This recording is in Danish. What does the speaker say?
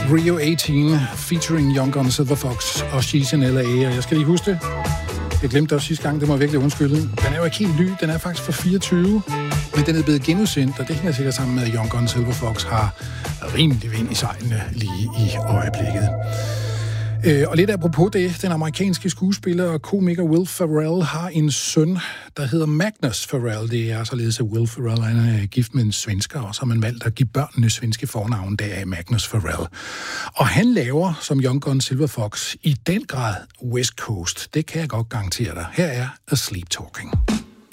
Rio 18 featuring Young Gun Silver Fox og She's in L.A. Og jeg skal lige huske det. Jeg glemte det også sidste gang, det må jeg virkelig undskylde. Den er jo ikke helt ny, den er faktisk fra 24, men den er blevet genudsendt, og det hænger sikkert sammen med, at Young Gun Silver Fox har rimelig vind i sejlene lige i øjeblikket. Og lidt apropos det, den amerikanske skuespiller og komiker Will Ferrell har en søn, der hedder Magnus Ferrell. Det er således, at Will Ferrell han er gift med en svensker, og så har man valgt at give børnene svenske fornavn, der er Magnus Ferrell. Og han laver, som Young Gun Silver Fox, i den grad West Coast. Det kan jeg godt garantere dig. Her er A Sleep Talking.